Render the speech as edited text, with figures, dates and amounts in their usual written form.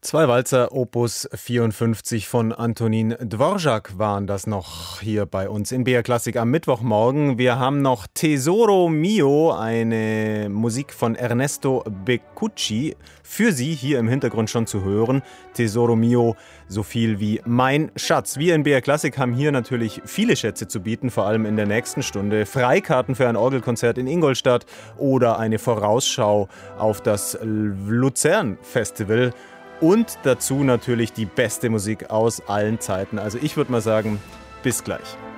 Zwei Walzer Opus 54 von Antonín Dvořák waren das noch hier bei uns in BR Klassik am Mittwochmorgen. Wir haben noch Tesoro Mio, eine Musik von Ernesto Beccucci, für Sie hier im Hintergrund schon zu hören. Tesoro Mio, so viel wie mein Schatz. Wir in BR Klassik haben hier natürlich viele Schätze zu bieten, vor allem in der nächsten Stunde. Freikarten für ein Orgelkonzert in Ingolstadt oder eine Vorausschau auf das Luzern Festival. Und dazu natürlich die beste Musik aus allen Zeiten. Also ich würde mal sagen, bis gleich.